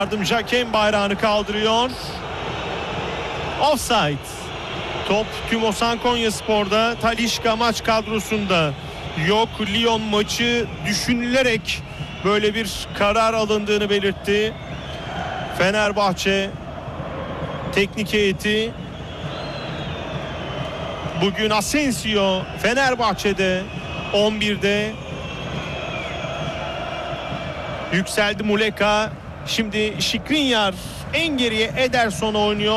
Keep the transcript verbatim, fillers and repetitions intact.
Yardımcı hakem bayrağını kaldırıyor. Offside. Top Tümosan Konyaspor'da. Talisca maç kadrosunda yok. Lyon maçı düşünülerek böyle bir karar alındığını belirtti. Fenerbahçe teknik heyeti. Bugün Asensio Fenerbahçe'de on birde. Yükseldi Muleka. Şimdi Skriniar en geriye Ederson oynuyor.